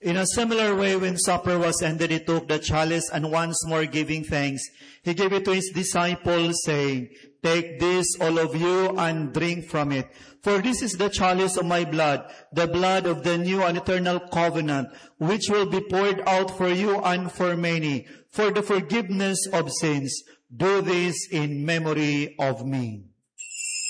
In a similar way, when supper was ended, he took the chalice, and once more giving thanks, he gave it to his disciples, saying, "Take this, all of you, and drink from it. For this is the chalice of my blood, the blood of the new and eternal covenant, which will be poured out for you and for many, for the forgiveness of sins. Do this in memory of me."